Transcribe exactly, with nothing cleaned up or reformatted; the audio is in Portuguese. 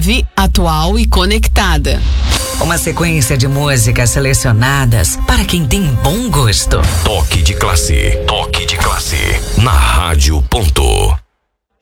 leve, atual e conectada. Uma sequência de músicas selecionadas para quem tem bom gosto. Toque de classe, toque de classe, na Rádio Ponto.